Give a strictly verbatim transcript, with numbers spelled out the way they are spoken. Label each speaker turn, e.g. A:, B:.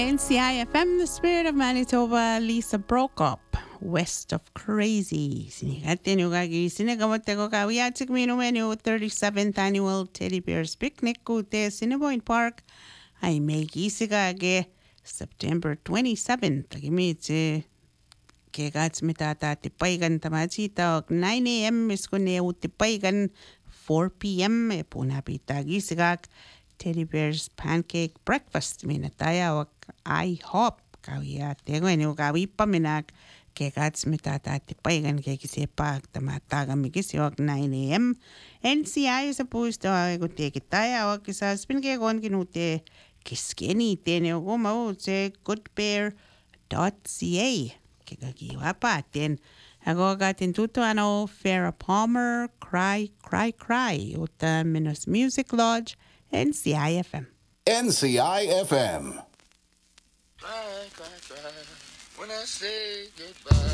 A: N C I F M, the spirit of Manitoba, Lisa broke up west of crazy. Sinigate nugagi sinigamote ko kawiyatik minumenu thirty-seventh annual Teddy Bears Picnic kute Siniboyne Park. I make isigage September twenty-seventh. Agimite kegats mitata tipaigan tamachita nine a.m. iskune utipaigan four p.m. e punapita gisigak Teddy Bear's pancake breakfast minataya wak IHOP kawia tego enu kawi paminak kegats mitata tipaigan kegisepak tamataga migisiwak nine a.m. N C I is supposed to gute kitaya wak isa spin ke gon kinute kiskeni tene goma se goodbear dot c a kagagiwa pa ten ako gatin tuto ano Farrah Palmer Cry Cry Cry uta Minus Music Lodge N C I F M.
B: N C I F M.
C: Cry, cry, cry when I say goodbye.